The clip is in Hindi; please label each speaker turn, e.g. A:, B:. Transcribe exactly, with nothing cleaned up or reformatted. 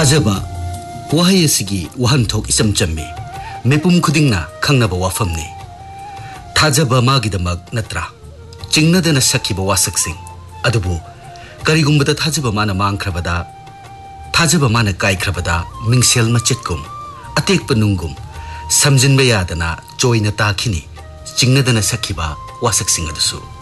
A: थाजबा वहाय सिगी वहंथोक इसम चम्मी मेपुम खुदिंगना खंगनबा वाफमने थाजबा मागिदमक नत्रा चिंगनदना सखिबा वासकसिंग अदुबु करिगुंबदा थाजबा माना मांगख्रबदा थाजबा माना कायख्रबदा मिंगसेल मचेतकुम अतेक पनुंगुम समजिनबा यादना चोइना ताखिनी चिंगनदना सखिबा वासकसिंग अदुसु